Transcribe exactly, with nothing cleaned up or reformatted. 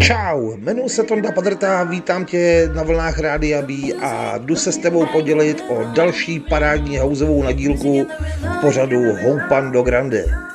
Čau, jmenuji se Tonda Padrta, vítám tě na vlnách Rádia B a jdu se s tebou podělit o další parádní houseovou nadílku v pořadu Houpando Grande.